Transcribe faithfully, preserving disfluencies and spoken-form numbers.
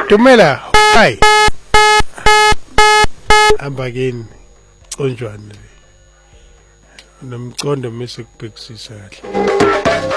Dumela hayi amba kini conjwane nomcondo mase kubhekisisa kahle